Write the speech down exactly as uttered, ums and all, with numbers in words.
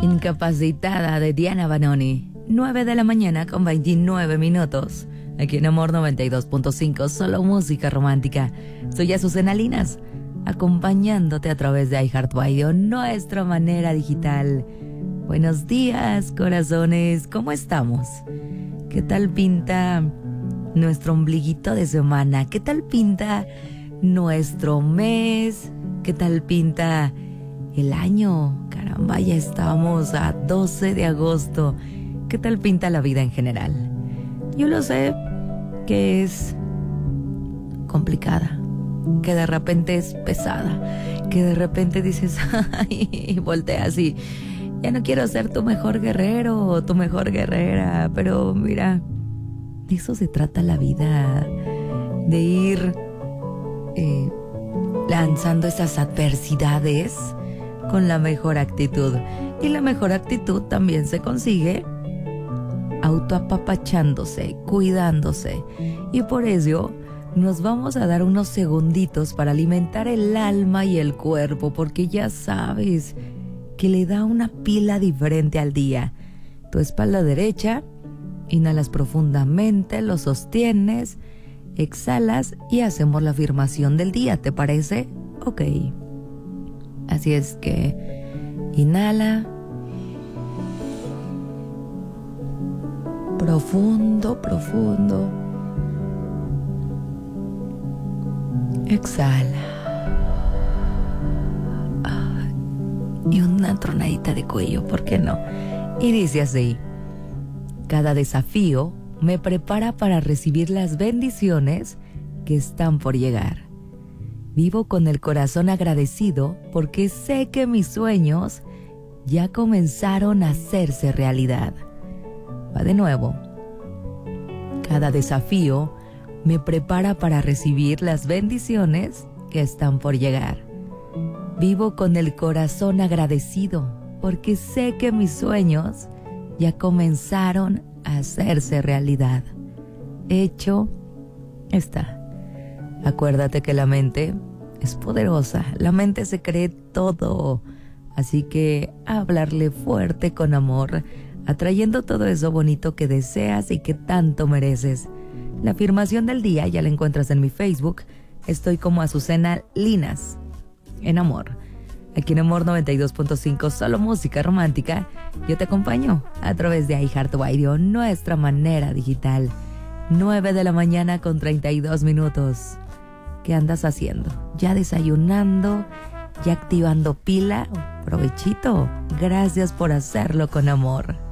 Incapacitada de Diana Banoni. nueve de la mañana con veintinueve minutos. Aquí en Amor noventa y dos punto cinco, solo música romántica. Soy Azucena Linas, acompañándote a través de iHeartRadio, nuestra manera digital. Buenos días, corazones, ¿cómo estamos? ¿Qué tal pinta nuestro ombliguito de semana? ¿Qué tal pinta nuestro mes? ¿Qué tal pinta el año? Caramba, ya estamos a doce de agosto. ¿Qué tal pinta la vida en general? Yo lo sé que es complicada, que de repente es pesada, que de repente dices, ay, y volteas y ya no quiero ser tu mejor guerrero o tu mejor guerrera, pero mira, de eso se trata la vida, de ir eh, lanzando esas adversidades con la mejor actitud. Y la mejor actitud también se consigue autoapapachándose, cuidándose. Y por ello nos vamos a dar unos segunditos para alimentar el alma y el cuerpo, porque ya sabes que le da una pila diferente al día. Tu espalda derecha, inhalas profundamente, lo sostienes, exhalas y hacemos la afirmación del día, ¿te parece? Ok. Así es que inhala profundo, profundo. Exhala. Y una tronadita de cuello, ¿por qué no? Y dice así: cada desafío me prepara para recibir las bendiciones que están por llegar. Vivo con el corazón agradecido porque sé que mis sueños ya comenzaron a hacerse realidad. Va de nuevo. Cada desafío me prepara para recibir las bendiciones que están por llegar. Vivo con el corazón agradecido porque sé que mis sueños ya comenzaron a hacerse realidad. Hecho está. Acuérdate que la mente es poderosa, la mente se cree todo, así que hablarle fuerte con amor, atrayendo todo eso bonito que deseas y que tanto mereces. La afirmación del día ya la encuentras en mi Facebook, estoy como Azucena Linas, en Amor. Aquí en Amor noventa y dos punto cinco, solo música romántica, yo te acompaño a través de iHeartRadio, nuestra manera digital. nueve de la mañana con treinta y dos minutos. ¿Qué andas haciendo? ¿Ya desayunando? ¿Ya activando pila? Provechito. Gracias por hacerlo con amor.